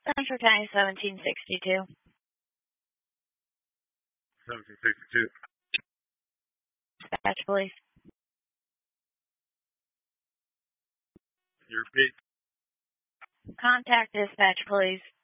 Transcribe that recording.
Central County 1762. 1762. Dispatch police. You repeat. Contact dispatch police.